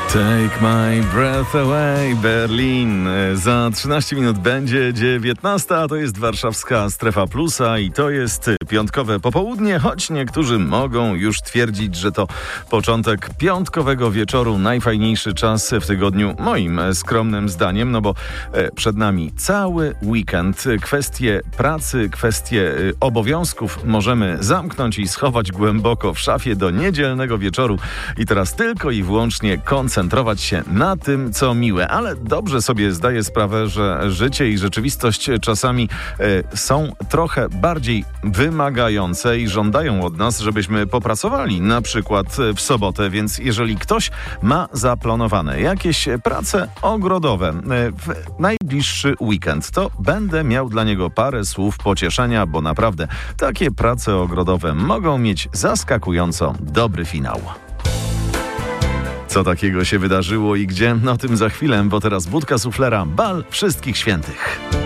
Take my breath away, Berlin. Za 13 minut będzie 19, a to jest warszawska Strefa Plusa i to jest piątkowe popołudnie, choć niektórzy mogą już twierdzić, że to początek piątkowego wieczoru, najfajniejszy czas w tygodniu, moim skromnym zdaniem, no bo przed nami cały weekend. Kwestie pracy, kwestie obowiązków możemy zamknąć i schować głęboko w szafie do niedzielnego wieczoru i teraz tylko i wyłącznie koncentrować się na tym, co miłe. Ale dobrze sobie zdaję sprawę, że życie i rzeczywistość czasami są trochę bardziej wymagające i żądają od nas, żebyśmy popracowali na przykład w sobotę, więc jeżeli ktoś ma zaplanowane jakieś prace ogrodowe w najbliższy weekend, to będę miał dla niego parę słów pocieszenia, bo naprawdę takie prace ogrodowe mogą mieć zaskakująco dobry finał. Co takiego się wydarzyło i gdzie? O tym za chwilę, bo teraz Budka Suflera, bal wszystkich świętych.